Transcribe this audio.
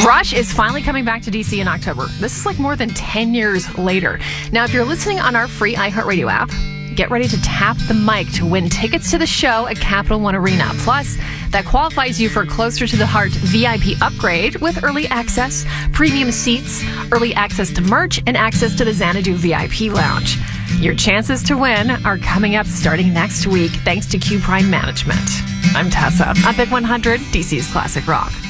Rush is finally coming back to DC in October. This is like more than 10 years later. Now, if you're listening on our free iHeartRadio app, get ready to tap the mic to win tickets to the show at Capital One Arena. Plus, that qualifies you for Closer to the Heart VIP upgrade with early access, premium seats, early access to merch, and access to the Xanadu VIP lounge. Your chances to win are coming up starting next week thanks to Q Prime Management. I'm Tessa on Big 100, DC's Classic Rock.